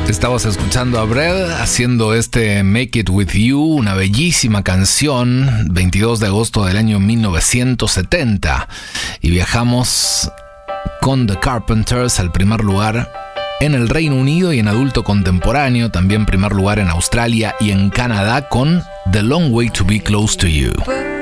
Estabas escuchando a Bread haciendo este Make It With You, una bellísima canción, 22 de agosto del año 1970. Y viajamos con The Carpenters al primer lugar en el Reino Unido y en adulto contemporáneo, también primer lugar en Australia y en Canadá con The Long Way to Be Close to You.